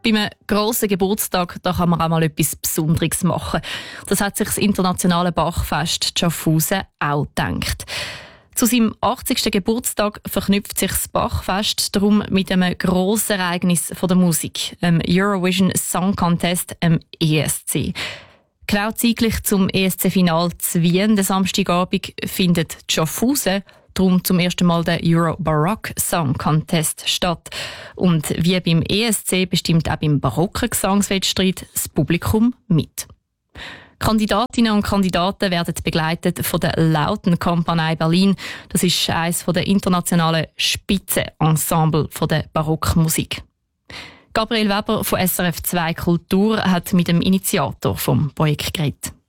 Bei einem grossen Geburtstag da kann man auch mal etwas Besonderes machen. Das hat sich das internationale Bachfest Schaffhausen auch gedacht. Zu seinem 80. Geburtstag verknüpft sich das Bachfest darum mit einem grossen Ereignis von der Musik, dem Eurovision Song Contest, ESC. Genau zeitlich zum ESC-Final zu Wien, den Samstagabend, findet Schaffhausen darum zum ersten Mal der Euro Baroque Song Contest statt. Und wie beim ESC bestimmt auch beim barocken Gesangswettstreit das Publikum mit. Kandidatinnen und Kandidaten werden begleitet von der Lauten Kompanie Berlin. Das ist eines der internationalen Spitzenensemble der Barockmusik. Gabriel Weber von SRF 2 Kultur hat mit dem Initiator vom Projekt geredet.